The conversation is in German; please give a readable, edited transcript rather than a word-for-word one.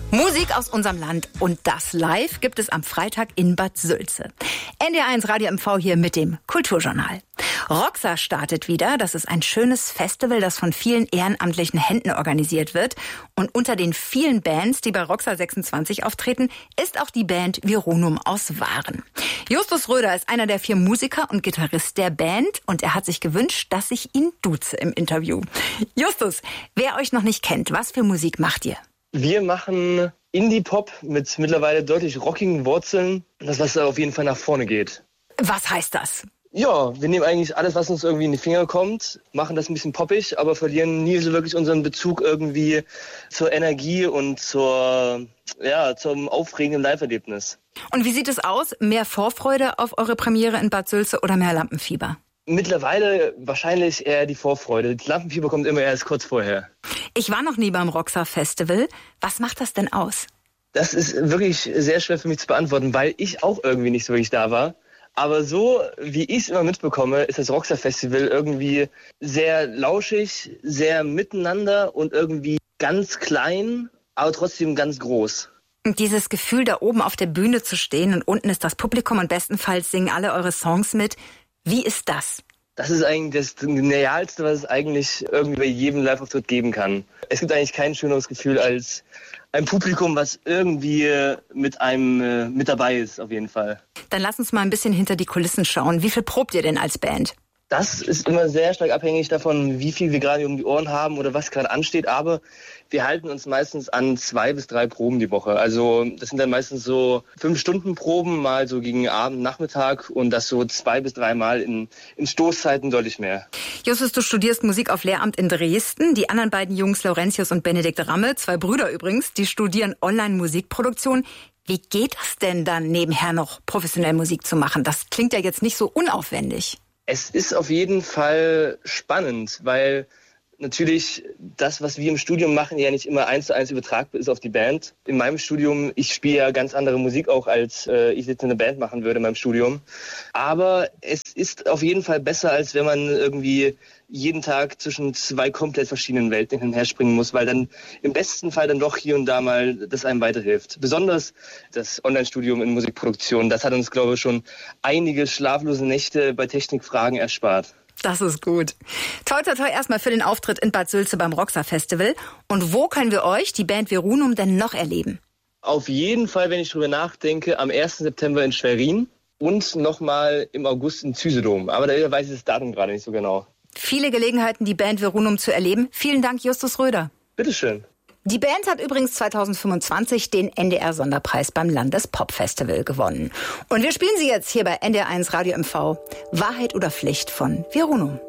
Musik aus unserem Land und das live gibt es am Freitag in Bad Sülze. NDR1 Radio MV hier mit dem Kulturjournal. Roxa startet wieder. Das ist ein schönes Festival, das von vielen ehrenamtlichen Händen organisiert wird. Und unter den vielen Bands, die bei Roxa 26 auftreten, ist auch die Band Veronum aus Waren. Justus Röder ist einer der 4 Musiker und Gitarrist der Band und er hat sich gewünscht, dass ich ihn duze im Interview. Justus, wer euch noch nicht kennt, was für Musik macht ihr? Wir machen Indie-Pop mit mittlerweile deutlich rockigen Wurzeln. Das, was auf jeden Fall nach vorne geht. Was heißt das? Ja, wir nehmen eigentlich alles, was uns irgendwie in die Finger kommt, machen das ein bisschen poppig, aber verlieren nie so wirklich unseren Bezug irgendwie zur Energie und zum aufregenden Live-Erlebnis. Und wie sieht es aus? Mehr Vorfreude auf eure Premiere in Bad Sülze oder mehr Lampenfieber? Mittlerweile wahrscheinlich eher die Vorfreude. Das Lampenfieber kommt immer erst kurz vorher. Ich war noch nie beim Roxa Festival. Was macht das denn aus? Das ist wirklich sehr schwer für mich zu beantworten, weil ich auch irgendwie nicht so wirklich da war. Aber so, wie ich es immer mitbekomme, ist das Roxa Festival irgendwie sehr lauschig, sehr miteinander und irgendwie ganz klein, aber trotzdem ganz groß. Und dieses Gefühl, da oben auf der Bühne zu stehen und unten ist das Publikum und bestenfalls singen alle eure Songs mit. Wie ist das? Das ist eigentlich das Genialste, was es eigentlich irgendwie bei jedem Live-Auftritt geben kann. Es gibt eigentlich kein schöneres Gefühl als ein Publikum, was irgendwie mit einem mit dabei ist, auf jeden Fall. Dann lass uns mal ein bisschen hinter die Kulissen schauen. Wie viel probt ihr denn als Band? Das ist immer sehr stark abhängig davon, wie viel wir gerade um die Ohren haben oder was gerade ansteht. Aber wir halten uns meistens an 2 bis 3 Proben die Woche. Also das sind dann meistens so 5-Stunden-Proben, mal so gegen Abend, Nachmittag und das so 2 bis 3 Mal in Stoßzeiten deutlich mehr. Justus, du studierst Musik auf Lehramt in Dresden. Die anderen beiden Jungs, Laurentius und Benedikt Ramme, 2 Brüder übrigens, die studieren Online-Musikproduktion. Wie geht das denn dann nebenher noch professionell Musik zu machen? Das klingt ja jetzt nicht so unaufwendig. Es ist auf jeden Fall spannend, weil natürlich das, was wir im Studium machen, ja nicht immer 1:1 übertragbar ist auf die Band. In meinem Studium, ich spiele ja ganz andere Musik auch, als ich jetzt in einer Band machen würde in meinem Studium. Aber es ist auf jeden Fall besser, als wenn man irgendwie jeden Tag zwischen 2 komplett verschiedenen Welten hin und her springen muss, weil dann im besten Fall dann doch hier und da mal das einem weiterhilft. Besonders das Online-Studium in Musikproduktion, das hat uns, glaube ich, schon einige schlaflose Nächte bei Technikfragen erspart. Das ist gut. Toi, toi, toi erstmal für den Auftritt in Bad Sülze beim Roxa Festival. Und wo können wir euch, die Band Veronum, denn noch erleben? Auf jeden Fall, wenn ich drüber nachdenke, am 1. September in Schwerin und nochmal im August in Zysedom. Aber da weiß ich das Datum gerade nicht so genau. Viele Gelegenheiten, die Band Veronum zu erleben. Vielen Dank, Justus Röder. Bitteschön. Die Band hat übrigens 2025 den NDR-Sonderpreis beim Landespop-Festival gewonnen. Und wir spielen sie jetzt hier bei NDR1 Radio MV. Wahrheit oder Pflicht von Veronum.